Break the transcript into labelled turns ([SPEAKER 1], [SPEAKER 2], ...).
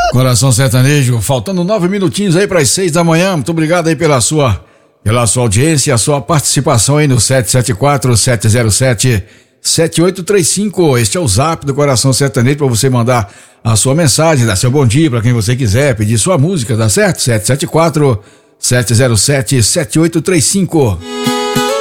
[SPEAKER 1] Coração Sertanejo, faltando 9 minutinhos aí para as 6 da manhã. Muito obrigado aí pela sua audiência, a sua participação aí no 774-707-7835. Este é o zap do Coração Sertanejo para você mandar a sua mensagem, dar seu bom dia para quem você quiser, pedir sua música, tá certo? 774-707-7835.